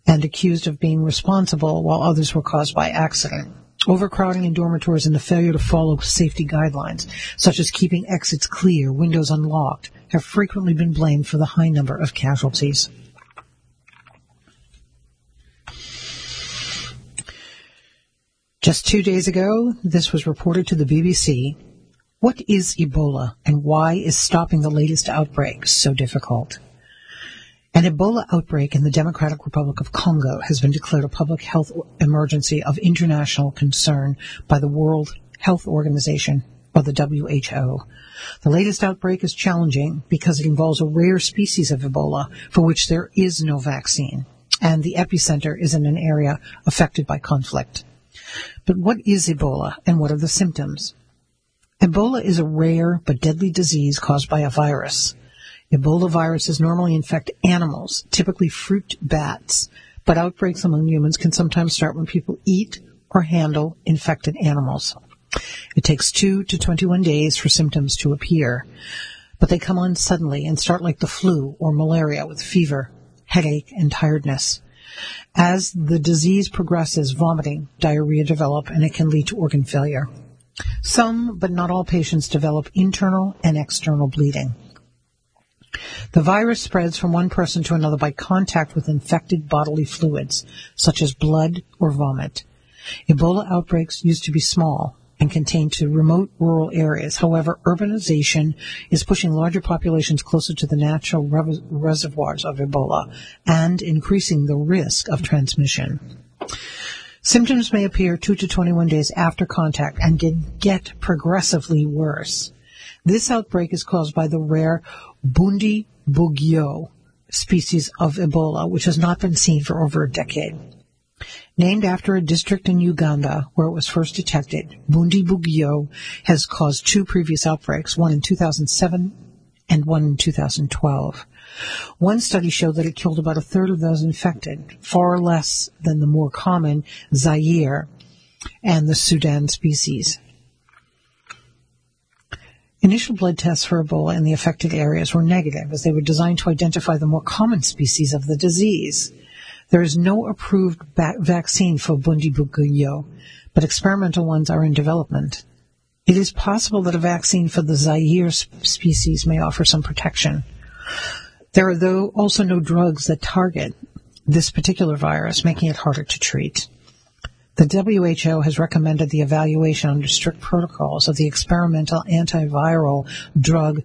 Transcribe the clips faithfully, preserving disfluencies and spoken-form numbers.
and accused of being responsible while others were caused by accident. Overcrowding in dormitories and the failure to follow safety guidelines, such as keeping exits clear, windows unlocked, have frequently been blamed for the high number of casualties. Just two days ago, this was reported to the B B C. What is Ebola, and why is stopping the latest outbreak so difficult? An Ebola outbreak in the Democratic Republic of Congo has been declared a public health emergency of international concern by the World Health Organization, or the W H O. The latest outbreak is challenging because it involves a rare species of Ebola for which there is no vaccine, and the epicenter is in an area affected by conflict. But what is Ebola, and what are the symptoms? Ebola is a rare but deadly disease caused by a virus. Ebola viruses normally infect animals, typically fruit bats, but outbreaks among humans can sometimes start when people eat or handle infected animals. It takes two to twenty-one days for symptoms to appear, but they come on suddenly and start like the flu or malaria with fever, headache, and tiredness. As the disease progresses, vomiting, diarrhea develop, and it can lead to organ failure. Some, but not all patients develop internal and external bleeding. The virus spreads from one person to another by contact with infected bodily fluids, such as blood or vomit. Ebola outbreaks used to be small and contained to remote rural areas. However, urbanization is pushing larger populations closer to the natural re- reservoirs of Ebola and increasing the risk of transmission. Symptoms may appear two to twenty-one days after contact and can get progressively worse. This outbreak is caused by the rare Bundibugyo species of Ebola, which has not been seen for over a decade. Named after a district in Uganda where it was first detected, Bundibugyo has caused two previous outbreaks, one in two thousand seven and one in two thousand twelve. One study showed that it killed about a third of those infected, far less than the more common Zaire and the Sudan species. Initial blood tests for Ebola in the affected areas were negative, as they were designed to identify the more common species of the disease. There is no approved ba- vaccine for Bundibugyo, but experimental ones are in development. It is possible that a vaccine for the Zaire sp- species may offer some protection. There are, though, also no drugs that target this particular virus, making it harder to treat. The W H O has recommended the evaluation under strict protocols of the experimental antiviral drug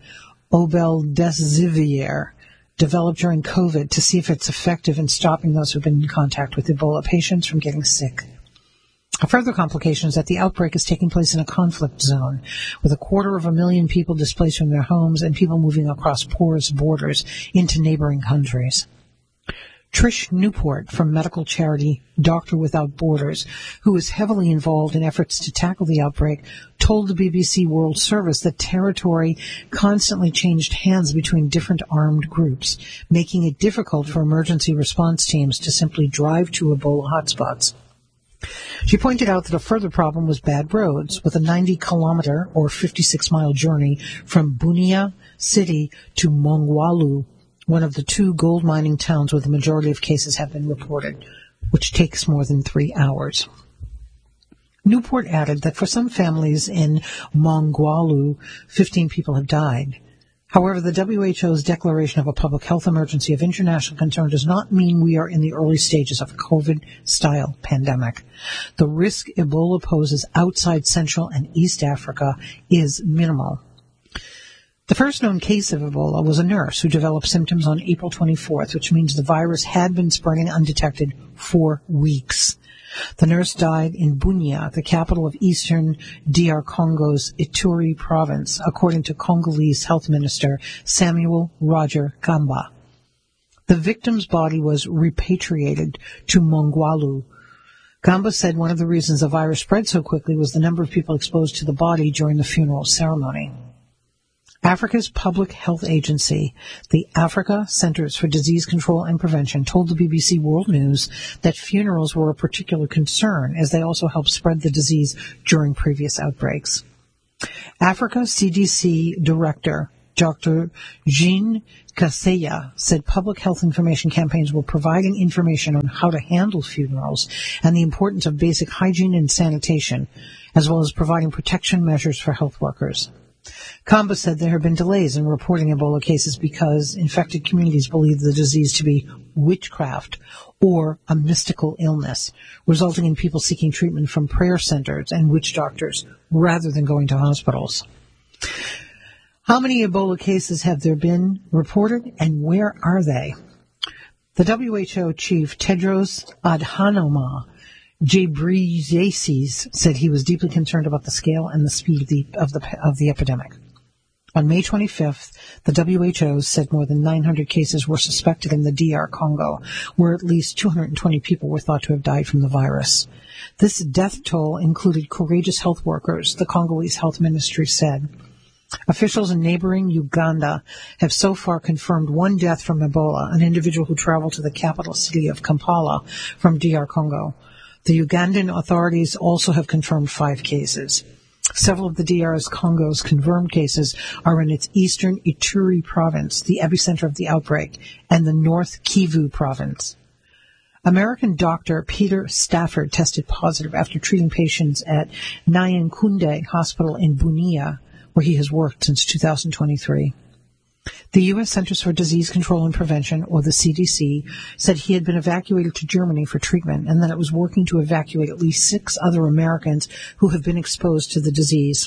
Obeldesivir, developed during COVID, to see if it's effective in stopping those who have been in contact with Ebola patients from getting sick. A further complication is that the outbreak is taking place in a conflict zone, with a quarter of a million people displaced from their homes and people moving across porous borders into neighboring countries. Trish Newport from medical charity Doctor Without Borders, who is heavily involved in efforts to tackle the outbreak, told the B B C World Service that territory constantly changed hands between different armed groups, making it difficult for emergency response teams to simply drive to Ebola hotspots. She pointed out that a further problem was bad roads, with a ninety kilometer or fifty-six mile journey from Bunia city to Mongwalu, one of the two gold mining towns where the majority of cases have been reported, which takes more than three hours. Newport added that for some families in Mongwalu, fifteen people have died. However, the W H O's declaration of a public health emergency of international concern does not mean we are in the early stages of a COVID-style pandemic. The risk Ebola poses outside Central and East Africa is minimal. The first known case of Ebola was a nurse who developed symptoms on April twenty-fourth, which means the virus had been spreading undetected for weeks. The nurse died in Bunia, the capital of eastern D R Congo's Ituri province, according to Congolese Health Minister Samuel Roger Kamba. The victim's body was repatriated to Mongwalu. Kamba said one of the reasons the virus spread so quickly was the number of people exposed to the body during the funeral ceremony. Africa's public health agency, the Africa Centers for Disease Control and Prevention, told the B B C World News that funerals were a particular concern, as they also helped spread the disease during previous outbreaks. Africa C D C Director Doctor Jean Kaseya said public health information campaigns were providing information on how to handle funerals and the importance of basic hygiene and sanitation, as well as providing protection measures for health workers. Kamba said there have been delays in reporting Ebola cases because infected communities believe the disease to be witchcraft or a mystical illness, resulting in people seeking treatment from prayer centers and witch doctors rather than going to hospitals. How many Ebola cases have there been reported, and where are they? The W H O chief Tedros Adhanom Ghebreyesus said he was deeply concerned about the scale and the speed of the of the of the epidemic. On May twenty-fifth, the W H O said more than nine hundred cases were suspected in the D R Congo, where at least two hundred twenty people were thought to have died from the virus. This death toll included courageous health workers, the Congolese health ministry said. Officials in neighboring Uganda have so far confirmed one death from Ebola, an individual who traveled to the capital city of Kampala from D R Congo. The Ugandan authorities also have confirmed five cases. Several of the D R Congo's confirmed cases are in its eastern Ituri province, the epicenter of the outbreak, and the North Kivu province. American doctor Peter Stafford tested positive after treating patients at Nyankunde Hospital in Bunia, where he has worked since two thousand twenty-three. The U S Centers for Disease Control and Prevention, or the C D C, said he had been evacuated to Germany for treatment and that it was working to evacuate at least six other Americans who have been exposed to the disease.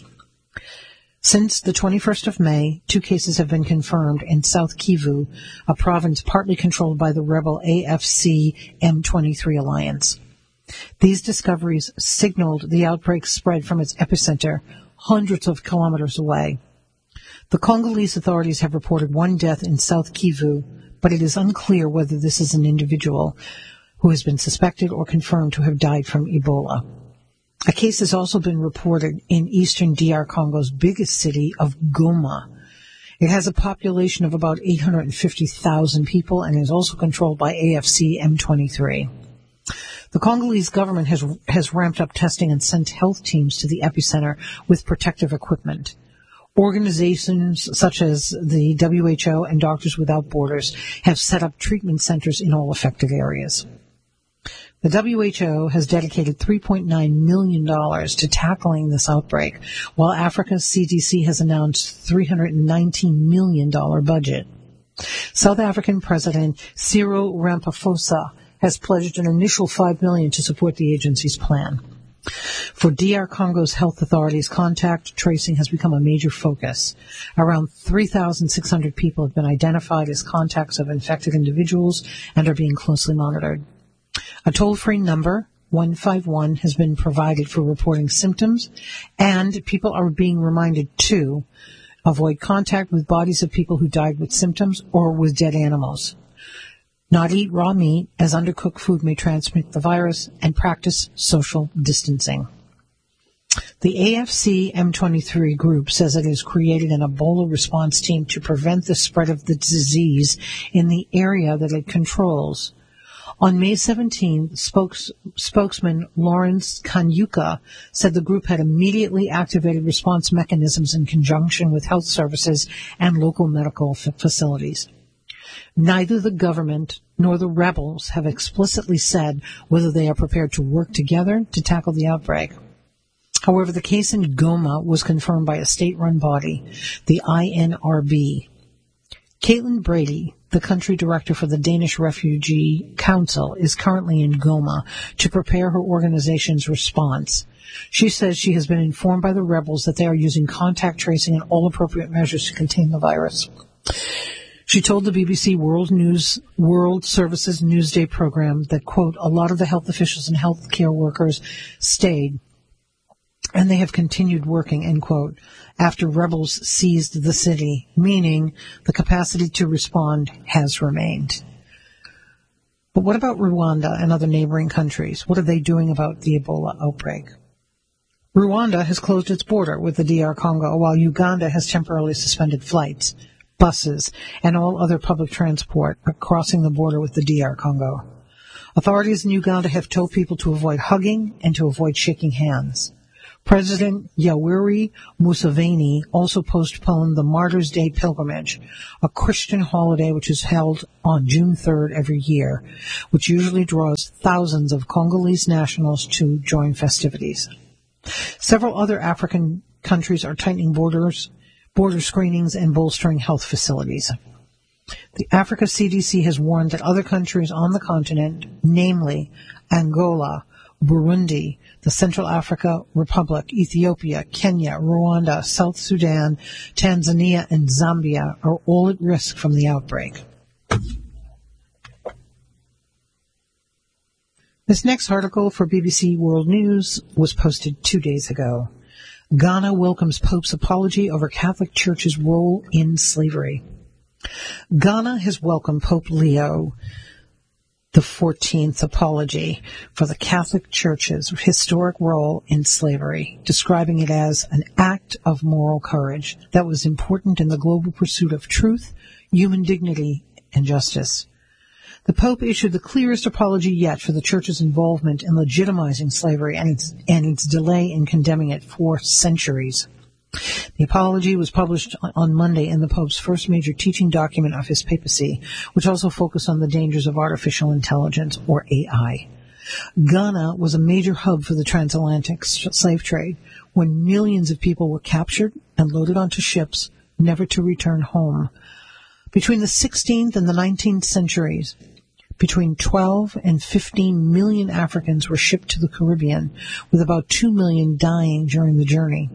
Since the twenty-first of May, two cases have been confirmed in South Kivu, a province partly controlled by the rebel A F C M twenty-three alliance. These discoveries signaled the outbreak spread from its epicenter hundreds of kilometers away. The Congolese authorities have reported one death in South Kivu, but it is unclear whether this is an individual who has been suspected or confirmed to have died from Ebola. A case has also been reported in eastern D R Congo's biggest city of Goma. It has a population of about eight hundred fifty thousand people and is also controlled by A F C M twenty-three. The Congolese government has has ramped up testing and sent health teams to the epicenter with protective equipment. Organizations such as the W H O and Doctors Without Borders have set up treatment centers in all affected areas. The W H O has dedicated three point nine million dollars to tackling this outbreak, while Africa's C D C has announced three hundred nineteen million dollars budget. South African President Cyril Ramaphosa has pledged an initial five million dollars to support the agency's plan. For D R Congo's health authorities, contact tracing has become a major focus. Around three thousand six hundred people have been identified as contacts of infected individuals and are being closely monitored. A toll-free number, one five one, has been provided for reporting symptoms, and people are being reminded to avoid contact with bodies of people who died with symptoms or with dead animals. Not eat raw meat, as undercooked food may transmit the virus, and practice social distancing. The A F C M twenty-three group says it has created an Ebola response team to prevent the spread of the disease in the area that it controls. On May seventeenth, spokes, spokesman Lawrence Kanyuka said the group had immediately activated response mechanisms in conjunction with health services and local medical f- facilities. Neither the government nor the rebels have explicitly said whether they are prepared to work together to tackle the outbreak. However, the case in Goma was confirmed by a state-run body, the I N R B. Caitlin Brady, the country director for the Danish Refugee Council, is currently in Goma to prepare her organization's response. She says she has been informed by the rebels that they are using contact tracing and all appropriate measures to contain the virus. She told the B B C World News World Services Newsday program that, quote, a lot of the health officials and health care workers stayed, and they have continued working, end quote, after rebels seized the city, meaning the capacity to respond has remained. But what about Rwanda and other neighboring countries? What are they doing about the Ebola outbreak? Rwanda has closed its border with the D R Congo, while Uganda has temporarily suspended flights, buses, and all other public transport crossing the border with the D R Congo. Authorities in Uganda have told people to avoid hugging and to avoid shaking hands. President Yoweri Museveni also postponed the Martyrs' Day pilgrimage, a Christian holiday which is held on June third every year, which usually draws thousands of Congolese nationals to join festivities. Several other African countries are tightening borders, border screenings and bolstering health facilities. The Africa C D C has warned that other countries on the continent, namely Angola, Burundi, the Central Africa Republic, Ethiopia, Kenya, Rwanda, South Sudan, Tanzania, and Zambia are all at risk from the outbreak. This next article for B B C World News was posted two days ago. Ghana welcomes Pope's apology over Catholic Church's role in slavery. Ghana has welcomed Pope Leo the fourteenth's apology for the Catholic Church's historic role in slavery, describing it as an act of moral courage that was important in the global pursuit of truth, human dignity, and justice. The Pope issued the clearest apology yet for the Church's involvement in legitimizing slavery and its, and its delay in condemning it for centuries. The apology was published on Monday in the Pope's first major teaching document of his papacy, which also focused on the dangers of artificial intelligence, or A I. Ghana was a major hub for the transatlantic slave trade, when millions of people were captured and loaded onto ships, never to return home. Between the sixteenth and the nineteenth centuries, between twelve and fifteen million Africans were shipped to the Caribbean, with about two million dying during the journey.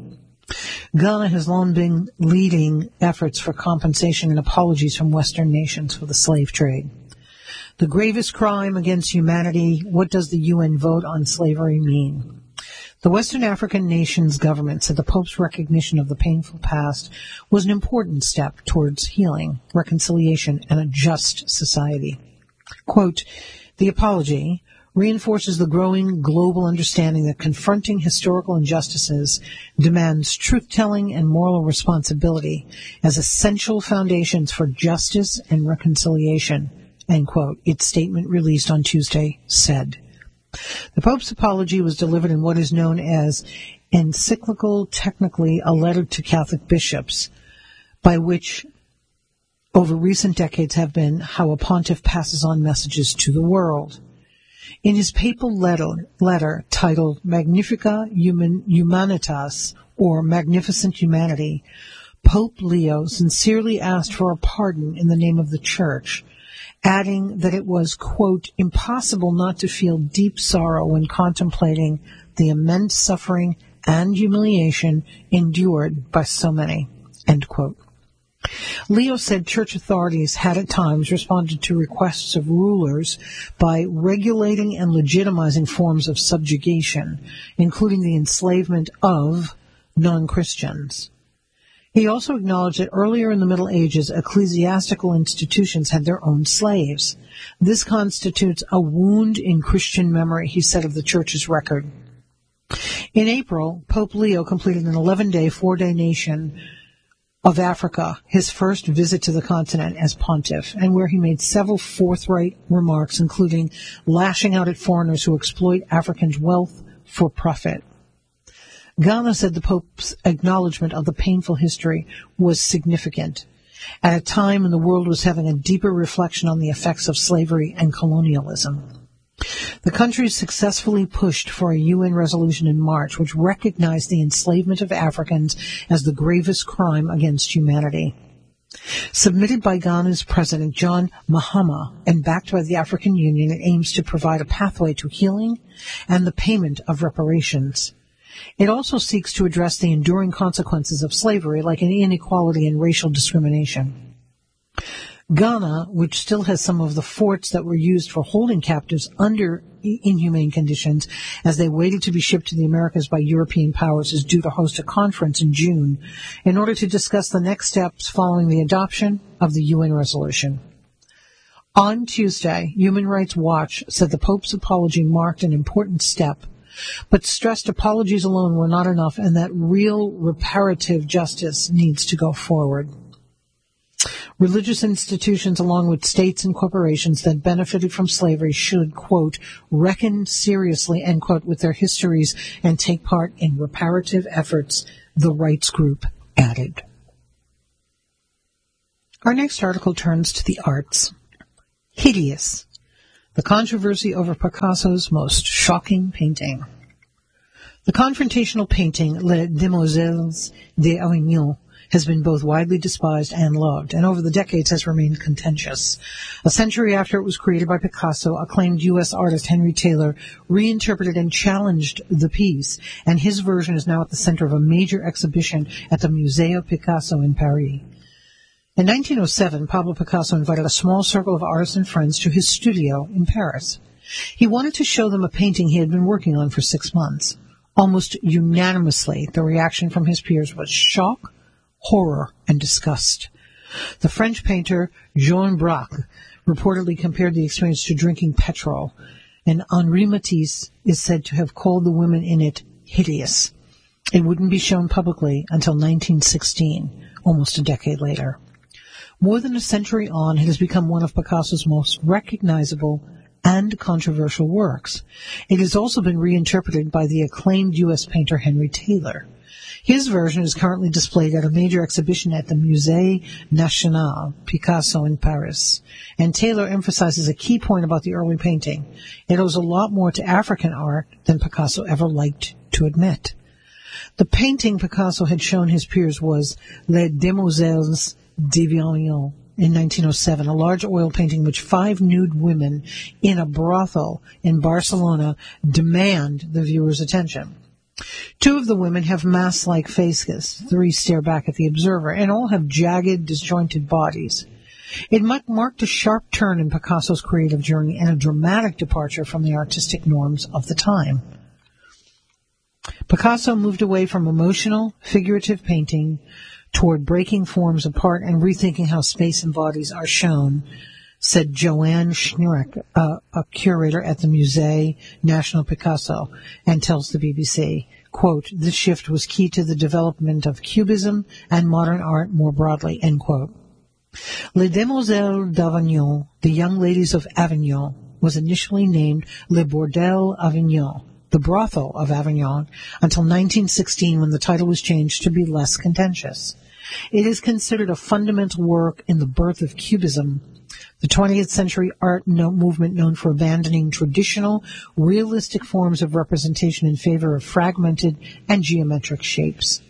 Ghana has long been leading efforts for compensation and apologies from Western nations for the slave trade. The gravest crime against humanity, what does the U N vote on slavery mean? The Western African nations' government said the Pope's recognition of the painful past was an important step towards healing, reconciliation, and a just society. Quote, the apology reinforces the growing global understanding that confronting historical injustices demands truth-telling and moral responsibility as essential foundations for justice and reconciliation, end quote, its statement released on Tuesday said. The Pope's apology was delivered in what is known as encyclical, technically a letter to Catholic bishops, by which over recent decades have been how a pontiff passes on messages to the world. In his papal letter, letter titled Magnifica Human, Humanitas, or Magnificent Humanity, Pope Leo sincerely asked for a pardon in the name of the Church, adding that it was, quote, impossible not to feel deep sorrow when contemplating the immense suffering and humiliation endured by so many, end quote. Leo said church authorities had at times responded to requests of rulers by regulating and legitimizing forms of subjugation, including the enslavement of non-Christians. He also acknowledged that earlier in the Middle Ages, ecclesiastical institutions had their own slaves. This constitutes a wound in Christian memory, he said of the Church's record. In April, Pope Leo completed an eleven-day, four-day nation of Africa, his first visit to the continent as pontiff, and where he made several forthright remarks, including lashing out at foreigners who exploit Africans' wealth for profit. Ghana said the Pope's acknowledgement of the painful history was significant, at a time when the world was having a deeper reflection on the effects of slavery and colonialism. The country successfully pushed for a U N resolution in March which recognized the enslavement of Africans as the gravest crime against humanity. Submitted by Ghana's President John Mahama and backed by the African Union, it aims to provide a pathway to healing and the payment of reparations. It also seeks to address the enduring consequences of slavery, like inequality and racial discrimination. Ghana, which still has some of the forts that were used for holding captives under inhumane conditions as they waited to be shipped to the Americas by European powers, is due to host a conference in June in order to discuss the next steps following the adoption of the U N resolution. On Tuesday, Human Rights Watch said the Pope's apology marked an important step, but stressed apologies alone were not enough and that real reparative justice needs to go forward. Religious institutions, along with states and corporations that benefited from slavery, should, quote, reckon seriously, end quote, with their histories and take part in reparative efforts, the rights group added. Our next article turns to the arts. Hideous. The controversy over Picasso's most shocking painting. The confrontational painting, Les Demoiselles d'Avignon, has been both widely despised and loved, and over the decades has remained contentious. A century after it was created by Picasso, acclaimed U S artist Henry Taylor reinterpreted and challenged the piece, and his version is now at the center of a major exhibition at the Musée Picasso in Paris. In nineteen oh seven, Pablo Picasso invited a small circle of artists and friends to his studio in Paris. He wanted to show them a painting he had been working on for six months. Almost unanimously, the reaction from his peers was shock, horror, and disgust. The French painter Jean Braque reportedly compared the experience to drinking petrol, and Henri Matisse is said to have called the women in it hideous. It wouldn't be shown publicly until nineteen sixteen, almost a decade later. More than a century on, it has become one of Picasso's most recognizable and controversial works. It has also been reinterpreted by the acclaimed U S painter Henry Taylor. His version is currently displayed at a major exhibition at the Musée National Picasso in Paris. And Taylor emphasizes a key point about the early painting. It owes a lot more to African art than Picasso ever liked to admit. The painting Picasso had shown his peers was Les Demoiselles d'Avignon in nineteen oh seven, a large oil painting which five nude women in a brothel in Barcelona demand the viewer's attention. Two of the women have mask-like faces, three stare back at the observer, and all have jagged, disjointed bodies. It marked a sharp turn in Picasso's creative journey and a dramatic departure from the artistic norms of the time. Picasso moved away from emotional, figurative painting toward breaking forms apart and rethinking how space and bodies are shown, said Joanne Schnurek, uh, a curator at the Musée National Picasso, and tells the B B C, quote, this shift was key to the development of Cubism and modern art more broadly, end quote. Les Demoiselles d'Avignon, the Young Ladies of Avignon, was initially named Le Bordel Avignon, the Brothel of Avignon, until nineteen sixteen when the title was changed to be less contentious. It is considered a fundamental work in the birth of Cubism, the twentieth century art movement known for abandoning traditional, realistic forms of representation in favor of fragmented and geometric shapes.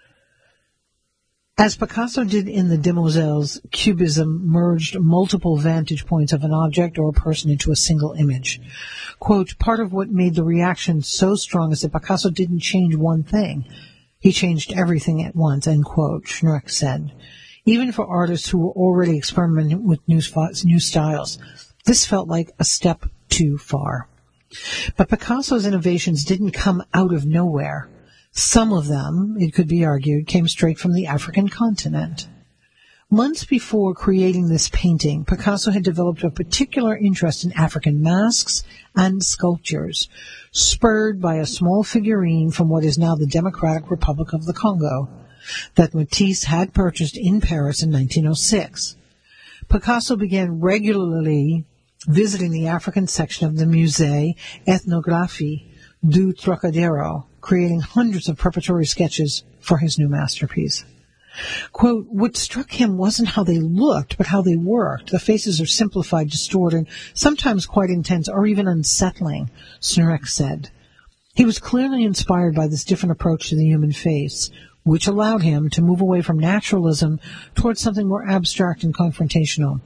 As Picasso did in the Demoiselles, Cubism merged multiple vantage points of an object or a person into a single image. Quote, part of what made the reaction so strong is that Picasso didn't change one thing. He changed everything at once, end quote, Schnurek said. Even for artists who were already experimenting with new, new styles, this felt like a step too far. But Picasso's innovations didn't come out of nowhere. Some of them, it could be argued, came straight from the African continent. Months before creating this painting, Picasso had developed a particular interest in African masks and sculptures, spurred by a small figurine from what is now the Democratic Republic of the Congo that Matisse had purchased in Paris in nineteen oh six. Picasso began regularly visiting the African section of the Musée Ethnographie du Trocadero, creating hundreds of preparatory sketches for his new masterpiece. Quote, what struck him wasn't how they looked, but how they worked. The faces are simplified, distorted, sometimes quite intense or even unsettling, Schnurek said. He was clearly inspired by this different approach to the human face, which allowed him to move away from naturalism towards something more abstract and confrontational.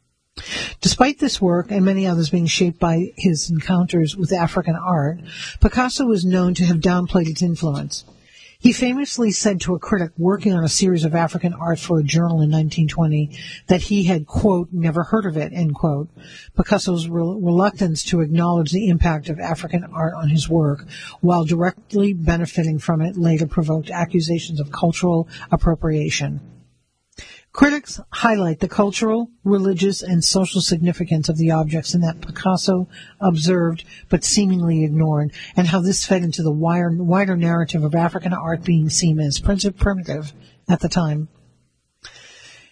Despite this work and many others being shaped by his encounters with African art, Picasso was known to have downplayed its influence. He famously said to a critic working on a series of African art for a journal in nineteen twenty that he had, quote, never heard of it, end quote. Picasso's re- reluctance to acknowledge the impact of African art on his work, while directly benefiting from it, later provoked accusations of cultural appropriation. Critics highlight the cultural, religious, and social significance of the objects in that Picasso observed but seemingly ignored, and how this fed into the wider, wider narrative of African art being seen as primitive at the time.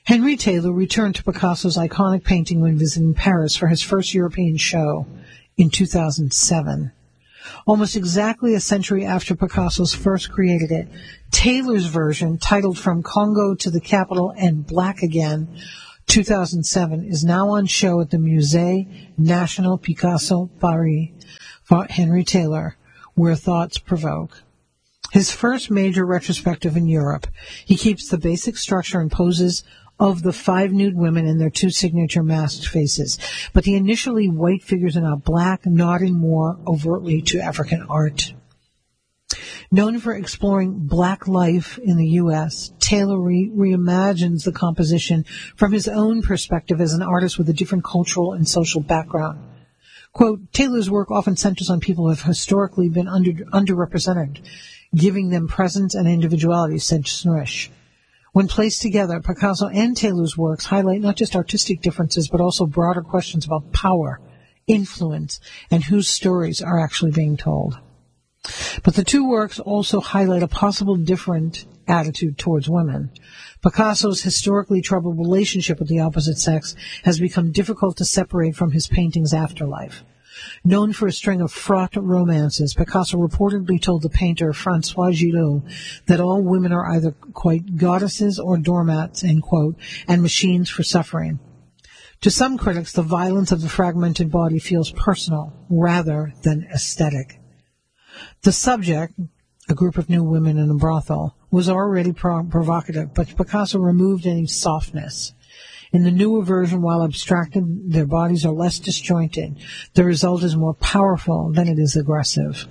Henry Taylor returned to Picasso's iconic painting when visiting Paris for his first European show in two thousand seven. Almost exactly a century after Picasso's first created it, Taylor's version, titled From Congo to the Capital and Black Again, two thousand seven, is now on show at the Musée National Picasso Paris for Henry Taylor, where thoughts provoke. His first major retrospective in Europe, he keeps the basic structure and poses of the five nude women and their two signature masked faces, but the initially white figures are now black, nodding more overtly to African art. Known for exploring black life in the U S, Taylor re- reimagines the composition from his own perspective as an artist with a different cultural and social background. Quote, Taylor's work often centers on people who have historically been under, underrepresented, giving them presence and individuality, said Snrish. When placed together, Picasso and Taylor's works highlight not just artistic differences, but also broader questions about power, influence, and whose stories are actually being told. But the two works also highlight a possible different attitude towards women. Picasso's historically troubled relationship with the opposite sex has become difficult to separate from his painting's afterlife. Known for a string of fraught romances, Picasso reportedly told the painter François Gillot that all women are either, quote, goddesses or doormats, end quote, and machines for suffering. To some critics, the violence of the fragmented body feels personal rather than aesthetic. The subject, a group of new women in a brothel, was already pro- provocative, but Picasso removed any softness. In the newer version, while abstracted, their bodies are less disjointed. The result is more powerful than it is aggressive.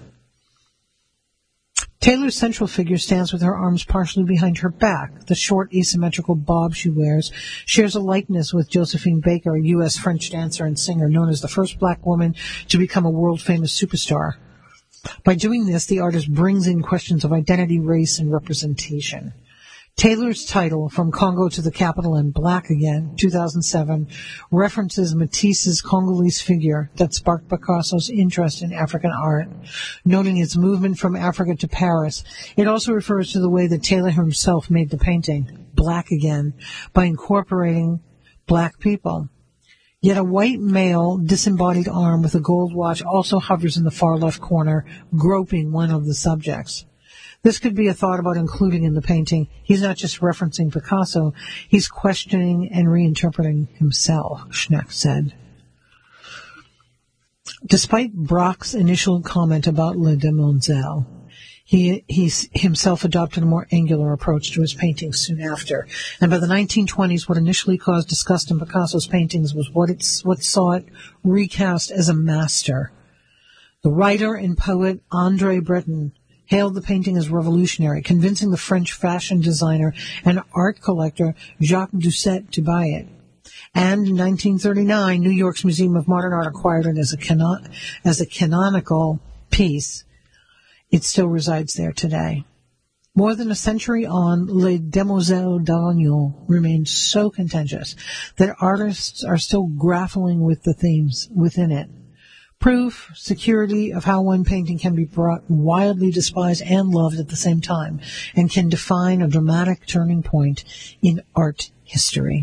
Taylor's central figure stands with her arms partially behind her back. The short, asymmetrical bob she wears shares a likeness with Josephine Baker, a U S French dancer and singer known as the first black woman to become a world-famous superstar. By doing this, the artist brings in questions of identity, race, and representation. Taylor's title, From Congo to the Capital and Black Again, two thousand seven, references Matisse's Congolese figure that sparked Picasso's interest in African art. Noting its movement from Africa to Paris, it also refers to the way that Taylor himself made the painting, Black Again, by incorporating black people. Yet a white male disembodied arm with a gold watch also hovers in the far left corner, groping one of the subjects. This could be a thought about including in the painting. He's not just referencing Picasso, he's questioning and reinterpreting himself, Schneck said. Despite Braque's initial comment about Le Demoiselle, he, he himself adopted a more angular approach to his paintings soon after. And by the nineteen twenties, what initially caused disgust in Picasso's paintings was what, it's, what saw it recast as a master. The writer and poet André Breton hailed the painting as revolutionary, convincing the French fashion designer and art collector Jacques Doucet to buy it. And in nineteen thirty-nine, New York's Museum of Modern Art acquired it as a, canon- as a canonical piece. It still resides there today. More than a century on, Les Demoiselles d'Avignon remains so contentious that artists are still grappling with the themes within it. Proof, security of how one painting can be brought wildly despised and loved at the same time, and can define a dramatic turning point in art history.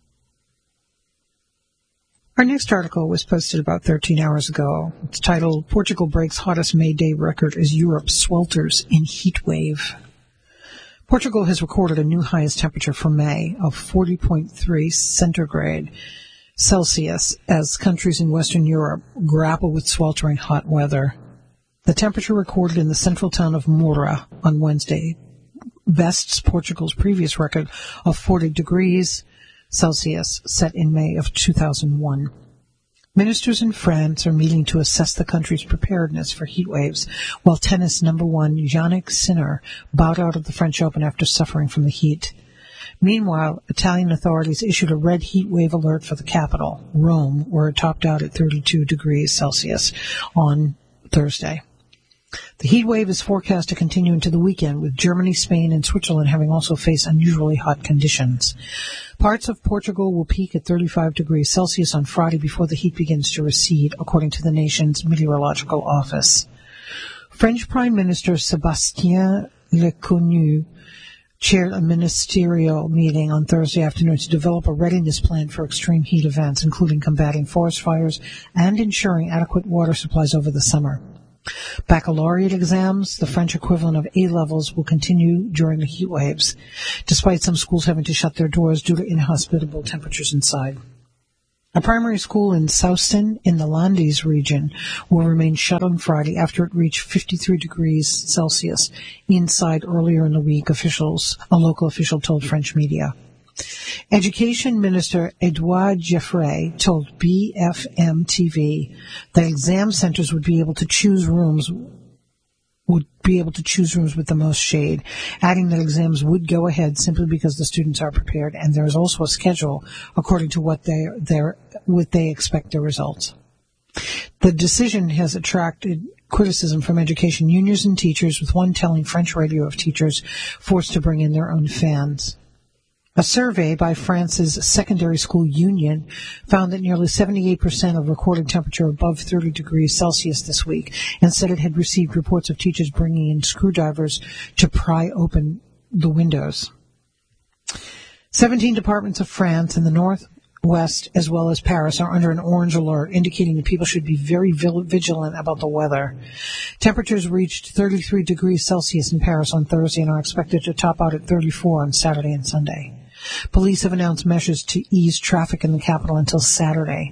Our next article was posted about thirteen hours ago. It's titled, Portugal Breaks Hottest May Day Record as Europe Swelters in Heat Wave. Portugal has recorded a new highest temperature for May of forty point three centigrade Celsius as countries in Western Europe grapple with sweltering hot weather. The temperature recorded in the central town of Moura on Wednesday bests Portugal's previous record of forty degrees Celsius set in May of two thousand one. Ministers in France are meeting to assess the country's preparedness for heat waves, while tennis number one Jannik Sinner bowed out of the French Open after suffering from the heat. Meanwhile, Italian authorities issued a red heat wave alert for the capital, Rome, where it topped out at thirty-two degrees Celsius on Thursday. The heat wave is forecast to continue into the weekend, with Germany, Spain, and Switzerland having also faced unusually hot conditions. Parts of Portugal will peak at thirty-five degrees Celsius on Friday before the heat begins to recede, according to the nation's meteorological office. French Prime Minister Sébastien Lecornu chaired a ministerial meeting on Thursday afternoon to develop a readiness plan for extreme heat events, including combating forest fires and ensuring adequate water supplies over the summer. Baccalaureate exams, the French equivalent of A-levels, will continue during the heat waves, despite some schools having to shut their doors due to inhospitable temperatures inside. A primary school in Souston in the Landes region will remain shut on Friday after it reached fifty-three degrees Celsius inside earlier in the week, officials, a local official told French media. Education Minister Edouard Geoffroy told B F M T V that exam centers would be able to choose rooms would be able to choose rooms with the most shade, adding that exams would go ahead simply because the students are prepared, and there is also a schedule according to what they their what they expect their results. The decision has attracted criticism from education unions and teachers, with one telling French radio of teachers forced to bring in their own fans. A survey by France's secondary school union found that nearly seventy-eight percent of recorded temperature above thirty degrees Celsius this week, and said it had received reports of teachers bringing in screwdrivers to pry open the windows. Seventeen departments of France in the northwest, as well as Paris, are under an orange alert, indicating that people should be very vigilant about the weather. Temperatures reached thirty-three degrees Celsius in Paris on Thursday and are expected to top out at thirty-four on Saturday and Sunday. Police have announced measures to ease traffic in the capital until Saturday,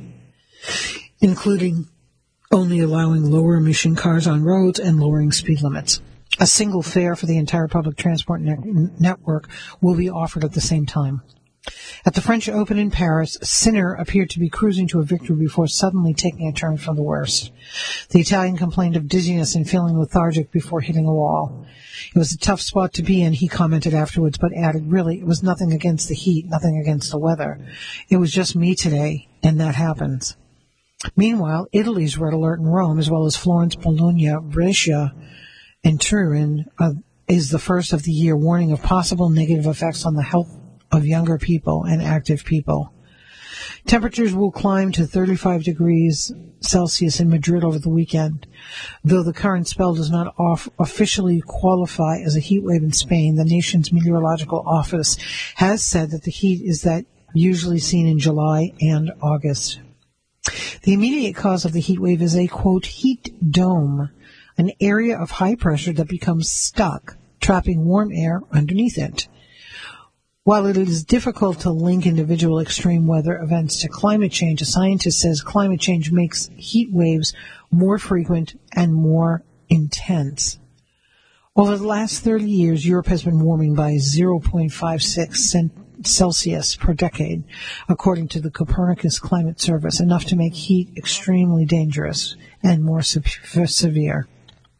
including only allowing lower emission cars on roads and lowering speed limits. A single fare for the entire public transport ne- network will be offered at the same time. At the French Open in Paris, Sinner appeared to be cruising to a victory before suddenly taking a turn for the worst. The Italian complained of dizziness and feeling lethargic before hitting a wall. It was a tough spot to be in, he commented afterwards, but added, really, it was nothing against the heat, nothing against the weather. It was just me today, and that happens. Meanwhile, Italy's red alert in Rome, as well as Florence, Bologna, Brescia, and Turin, uh, is the first of the year, warning of possible negative effects on the health of younger people and active people. Temperatures will climb to thirty-five degrees Celsius in Madrid over the weekend. Though the current spell does not off- officially qualify as a heat wave in Spain, the nation's meteorological office has said that the heat is that usually seen in July and August. The immediate cause of the heat wave is a, quote, heat dome, an area of high pressure that becomes stuck, trapping warm air underneath it. While it is difficult to link individual extreme weather events to climate change, a scientist says climate change makes heat waves more frequent and more intense. Over the last thirty years, Europe has been warming by zero point five six Celsius per decade, according to the Copernicus Climate Service, enough to make heat extremely dangerous and more severe.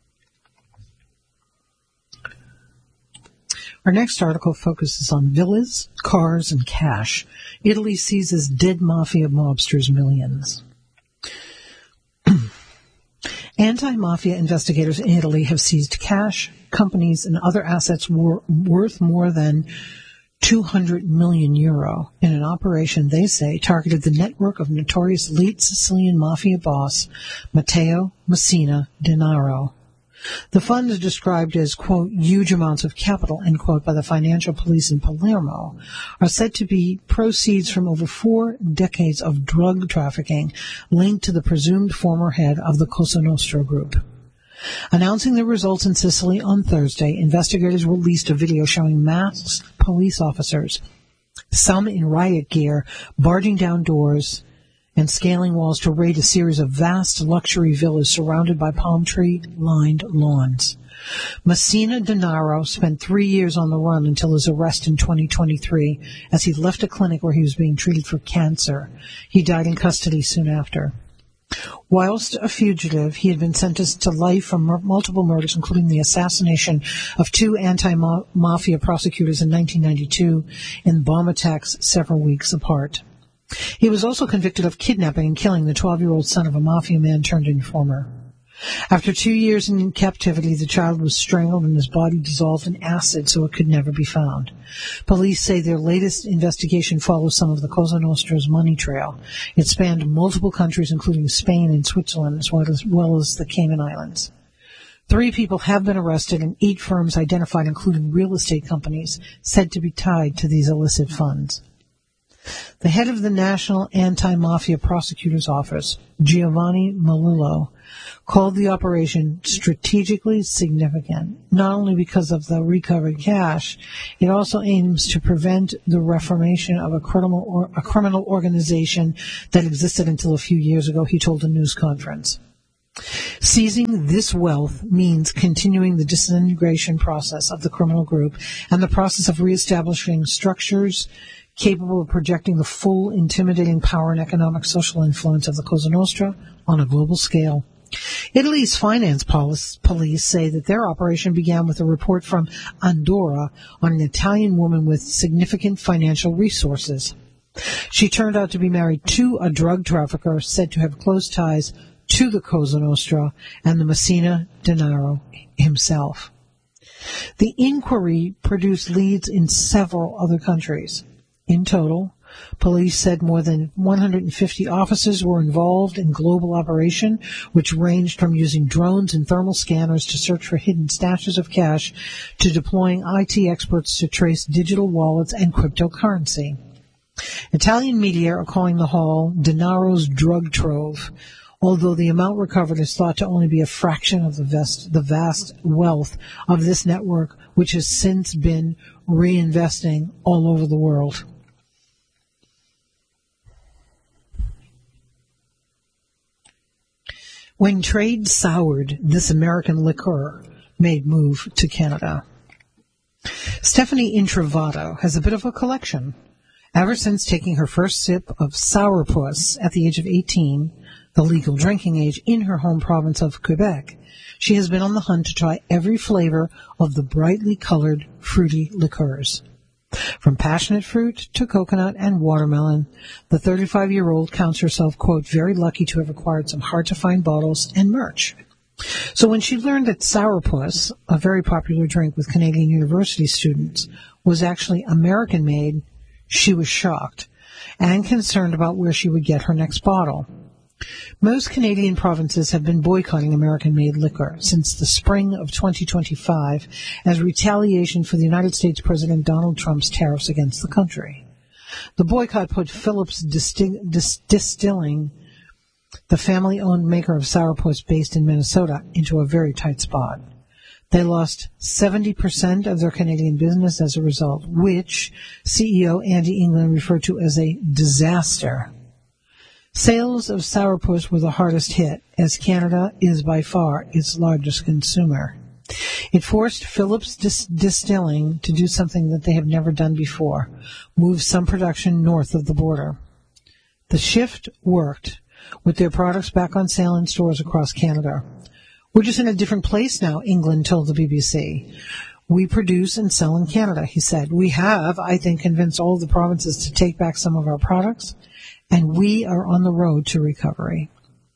Our next article focuses on villas, cars, and cash. Italy seizes dead mafia mobsters' millions. Anti-mafia investigators in Italy have seized cash, companies, and other assets wor- worth more than two hundred million euro in an operation they say targeted the network of notorious elite Sicilian mafia boss Matteo Messina Denaro. The fund is described as, quote, huge amounts of capital, end quote, by the financial police in Palermo, are said to be proceeds from over four decades of drug trafficking linked to the presumed former head of the Cosa Nostra group. Announcing the results in Sicily on Thursday, investigators released a video showing masked police officers, some in riot gear, barging down doors and scaling walls to raid a series of vast luxury villas surrounded by palm tree-lined lawns. Messina Denaro spent three years on the run until his arrest in twenty twenty-three as he left a clinic where he was being treated for cancer. He died in custody soon after. Whilst a fugitive, he had been sentenced to life for mur- multiple murders, including the assassination of two anti-mafia prosecutors in nineteen ninety-two and bomb attacks several weeks apart. He was also convicted of kidnapping and killing the twelve-year-old son of a mafia man turned informer. After two years in captivity, the child was strangled and his body dissolved in acid so it could never be found. Police say their latest investigation follows some of the Cosa Nostra's money trail. It spanned multiple countries, including Spain and Switzerland, as well as, well as the Cayman Islands. Three people have been arrested and eight firms identified, including real estate companies, said to be tied to these illicit funds. The head of the National Anti-Mafia Prosecutor's Office, Giovanni Melillo, called the operation strategically significant, not only because of the recovered cash, it also aims to prevent the reformation of a criminal, or, a criminal organization that existed until a few years ago, he told a news conference. Seizing this wealth means continuing the disintegration process of the criminal group and the process of reestablishing structures capable of projecting the full intimidating power and economic social influence of the Cosa Nostra on a global scale. Italy's finance police say that their operation began with a report from Andorra on an Italian woman with significant financial resources. She turned out to be married to a drug trafficker said to have close ties to the Cosa Nostra and the Messina Denaro himself. The inquiry produced leads in several other countries. In total, police said more than one hundred fifty officers were involved in global operation, which ranged from using drones and thermal scanners to search for hidden stashes of cash to deploying I T experts to trace digital wallets and cryptocurrency. Italian media are calling the haul Denaro's drug trove, although the amount recovered is thought to only be a fraction of the vast, the vast wealth of this network, which has since been reinvesting all over the world. When trade soured, this American liqueur made move to Canada. Stephanie Introvato has a bit of a collection. Ever since taking her first sip of sourpuss at the age of eighteen, the legal drinking age in her home province of Quebec, she has been on the hunt to try every flavor of the brightly colored, fruity liqueurs. From passionate fruit to coconut and watermelon, the thirty-five-year-old counts herself, quote, very lucky to have acquired some hard-to-find bottles and merch. So when she learned that sourpuss, a very popular drink with Canadian university students, was actually American-made, she was shocked and concerned about where she would get her next bottle. Most Canadian provinces have been boycotting American-made liquor since the spring of twenty twenty-five as retaliation for the United States President Donald Trump's tariffs against the country. The boycott put Phillips Distil- Dis- Distilling, the family-owned maker of sourpuss based in Minnesota, into a very tight spot. They lost seventy percent of their Canadian business as a result, which C E O Andy England referred to as a disaster. Sales of sourpuss were the hardest hit, as Canada is by far its largest consumer. It forced Phillips Dis- Distilling to do something that they have never done before, move some production north of the border. The shift worked, with their products back on sale in stores across Canada. We're just in a different place now, England told the B B C. We produce and sell in Canada, he said. We have, I think, convinced all of the provinces to take back some of our products, and we are on the road to recovery.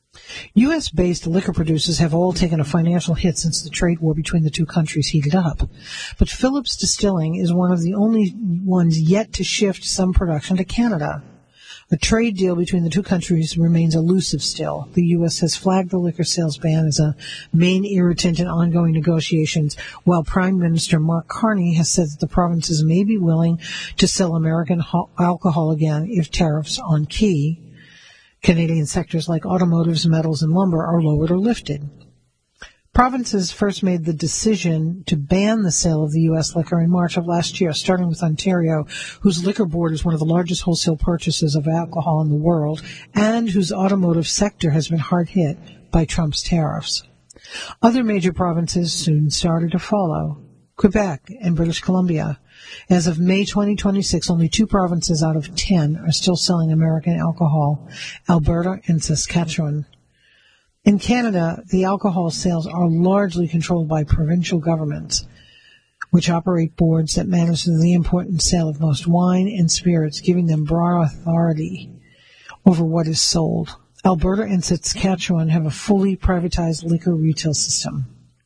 U S-based liquor producers have all taken a financial hit since the trade war between the two countries heated up. But Phillips Distilling is one of the only ones yet to shift some production to Canada. A trade deal between the two countries remains elusive still. The U S has flagged the liquor sales ban as a main irritant in ongoing negotiations, while Prime Minister Mark Carney has said that the provinces may be willing to sell American ho- alcohol again if tariffs on key Canadian sectors like automotives, metals, and lumber are lowered or lifted. Provinces first made the decision to ban the sale of the U S liquor in March of last year, starting with Ontario, whose liquor board is one of the largest wholesale purchasers of alcohol in the world, and whose automotive sector has been hard hit by Trump's tariffs. Other major provinces soon started to follow: Quebec and British Columbia. As of May twenty twenty-six, only two provinces out of ten are still selling American alcohol: Alberta and Saskatchewan. In Canada, the alcohol sales are largely controlled by provincial governments, which operate boards that manage the import and sale of most wine and spirits, giving them broad authority over what is sold. Alberta and Saskatchewan have a fully privatized liquor retail system.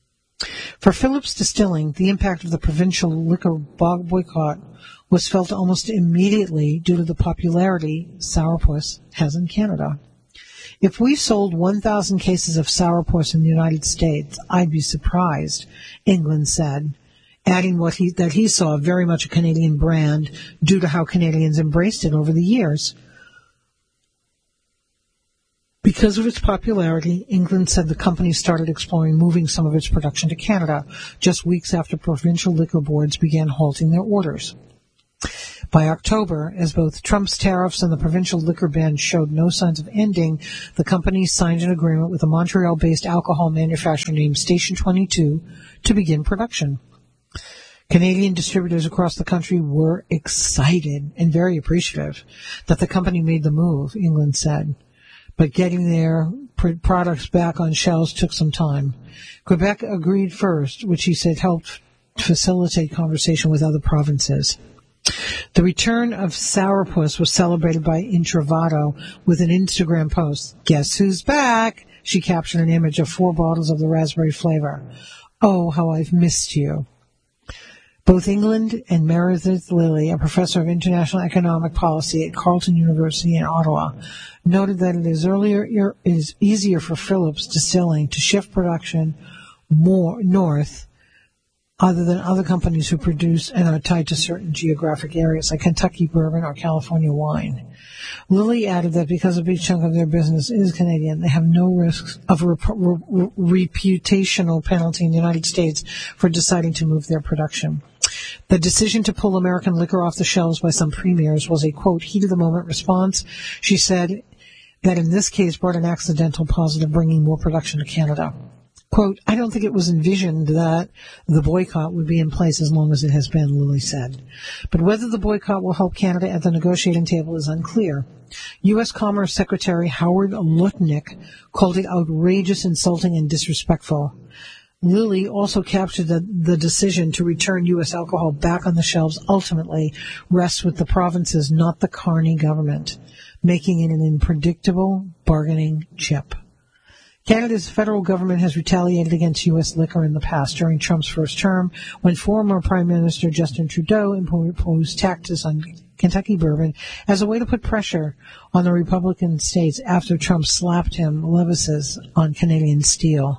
For Phillips Distilling, the impact of the provincial liquor boycott was felt almost immediately due to the popularity sourpuss has in Canada. If we sold one thousand cases of sourpuss in the United States, I'd be surprised, England said, adding what he, that he saw very much a Canadian brand due to how Canadians embraced it over the years. Because of its popularity, England said the company started exploring moving some of its production to Canada, just weeks after provincial liquor boards began halting their orders. By October, as both Trump's tariffs and the provincial liquor ban showed no signs of ending, the company signed an agreement with a Montreal-based alcohol manufacturer named Station twenty-two to begin production. Canadian distributors across the country were excited and very appreciative that the company made the move, England said. But getting their pr- products back on shelves took some time. Quebec agreed first, which he said helped facilitate conversation with other provinces. The return of sourpuss was celebrated by Intravado with an Instagram post. Guess who's back? She captured an image of four bottles of the raspberry flavor. Oh, how I've missed you. Both England and Meredith Lilly, a professor of international economic policy at Carleton University in Ottawa, noted that it is earlier it is easier for Phillips Distilling to shift production more north other than other companies who produce and are tied to certain geographic areas like Kentucky bourbon or California wine. Lilly added that because a big chunk of their business is Canadian, they have no risks of a rep- re- reputational penalty in the United States for deciding to move their production. The decision to pull American liquor off the shelves by some premiers was a, quote, heat-of-the-moment response. She said that in this case brought an accidental positive, bringing more production to Canada. Quote, I don't think it was envisioned that the boycott would be in place as long as it has been, Lilly said. But whether the boycott will help Canada at the negotiating table is unclear. U S Commerce Secretary Howard Lutnick called it outrageous, insulting, and disrespectful. Lilly also captured that the decision to return U S alcohol back on the shelves ultimately rests with the provinces, not the Carney government, making it an unpredictable bargaining chip. Canada's federal government has retaliated against U S liquor in the past during Trump's first term, when former Prime Minister Justin Trudeau imposed taxes on Kentucky bourbon as a way to put pressure on the Republican states after Trump slapped him levises on Canadian steel.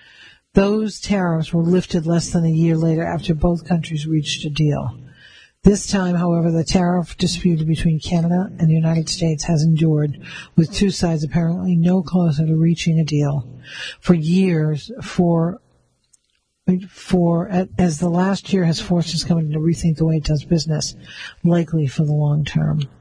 Those tariffs were lifted less than a year later after both countries reached a deal. This time, however, the tariff dispute between Canada and the United States has endured, with two sides apparently no closer to reaching a deal. For years, for for as the last year has forced this company to rethink the way it does business, likely for the long term.